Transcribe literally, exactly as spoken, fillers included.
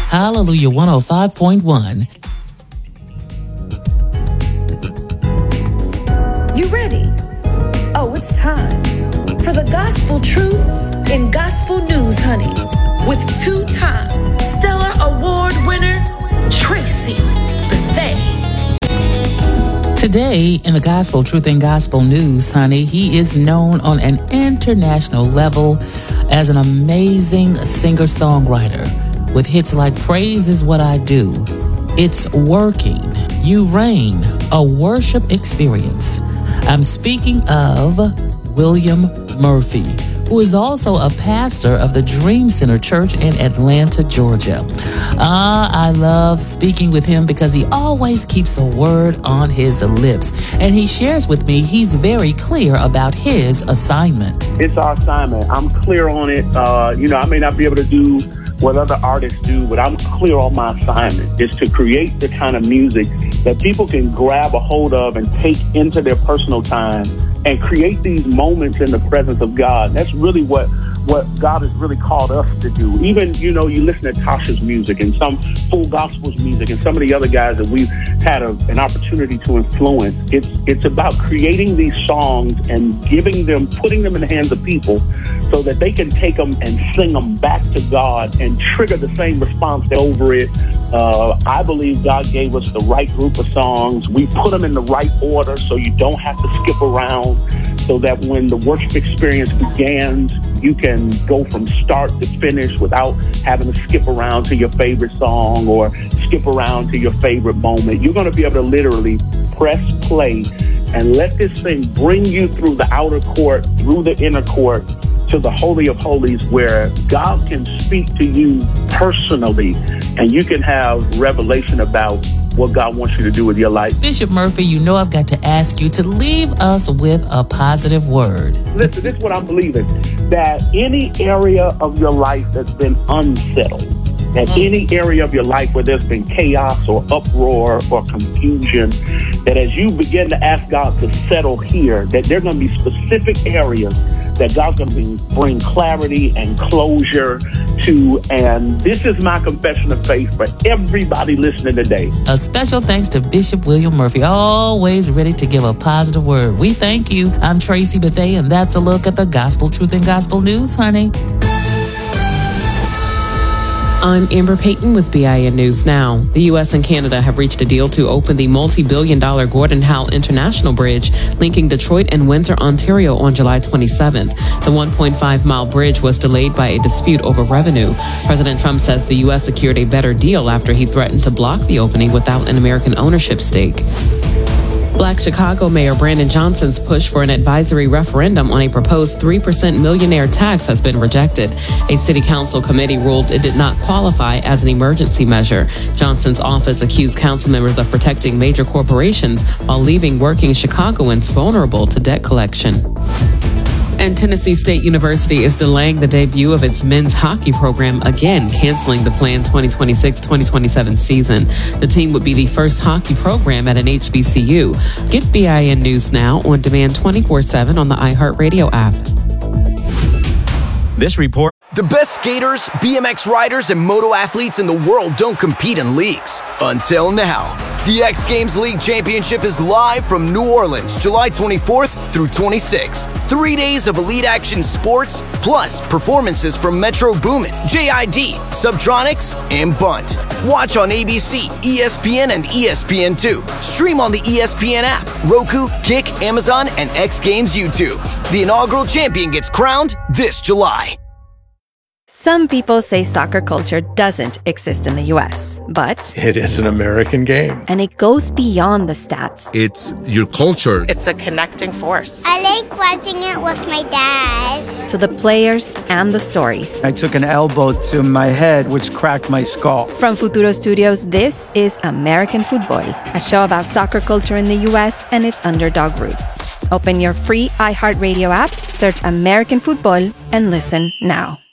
Hallelujah one oh five point one. You ready? Oh, it's time for the gospel truth in gospel news, honey, with two-time Stellar Award winner Tracy Bethay. Today, in the Gospel Truth and Gospel News, honey, he is known on an international level as an amazing singer-songwriter with hits like Praise Is What I Do, It's Working, You Reign, A Worship Experience. I'm speaking of William Murphy, who is also a pastor of the Dream Center Church in Atlanta, Georgia. Ah, I love speaking with him because he always keeps a word on his lips. And he shares with me he's very clear about his assignment. It's our assignment. I'm clear on it. Uh, you know, I may not be able to do what other artists do, but I'm clear on my assignment. Is to create the kind of music that people can grab a hold of and take into their personal time and create these moments in the presence of God. That's really what what God has really called us to do. Even, you know, you listen to Tasha's music and some Full Gospel's music and some of the other guys that we've had a, an opportunity to influence. It's it's about creating these songs and giving them, putting them in the hands of people so that they can take them and sing them back to God and trigger the same response over it. Uh, I believe God gave us the right group of songs. We put them in the right order so you don't have to skip around, so that when the worship experience begins, you can go from start to finish without having to skip around to your favorite song or skip around to your favorite moment. You're going to be able to literally press play and let this thing bring you through the outer court, through the inner court, to the Holy of Holies, where God can speak to you personally and you can have revelation about what God wants you to do with your life. Bishop Murphy, you know I've got to ask you to leave us with a positive word. Listen, this is what I'm believing, that any area of your life that's been unsettled, that mm. any area of your life where there's been chaos or uproar or confusion, that as you begin to ask God to settle here, that there are going to be specific areas that God's going to be, bring clarity and closure to. And this is my confession of faith for everybody listening today. A special thanks to Bishop William Murphy, always ready to give a positive word. We thank you. I'm Tracy Bethay, and that's a look at the Gospel Truth and Gospel News, honey. I'm Amber Payton with B I N News Now. The U S and Canada have reached a deal to open the multi-billion dollar Gordon Howe International Bridge linking Detroit and Windsor, Ontario on July twenty-seventh. The one point five mile bridge was delayed by a dispute over revenue. President Trump says the U S secured a better deal after he threatened to block the opening without an American ownership stake. Black Chicago Mayor Brandon Johnson's push for an advisory referendum on a proposed three percent millionaire tax has been rejected. A city council committee ruled it did not qualify as an emergency measure. Johnson's office accused council members of protecting major corporations while leaving working Chicagoans vulnerable to debt collection. And Tennessee State University is delaying the debut of its men's hockey program again, canceling the planned twenty twenty-six twenty twenty-seven season. The team would be the first hockey program at an H B C U. Get B I N News Now on demand twenty-four seven on the iHeartRadio app. This report. The best skaters, B M X riders, and moto athletes in the world don't compete in leagues. Until now. The X Games League Championship is live from New Orleans, July twenty-fourth through twenty-sixth. Three days of elite action sports, plus performances from Metro Boomin, J I D, Subtronics, and Bunt. Watch on A B C, E S P N, and E S P N two. Stream on the E S P N app, Roku, Kick, Amazon, and X Games YouTube. The inaugural champion gets crowned this July. Some people say soccer culture doesn't exist in the U S, but it is an American game. And it goes beyond the stats. It's your culture. It's a connecting force. I like watching it with my dad. To the players and the stories. I took an elbow to my head, which cracked my skull. From Futuro Studios, this is American Football, a show about soccer culture in the U S and its underdog roots. Open your free iHeartRadio app, search American Football, and listen now.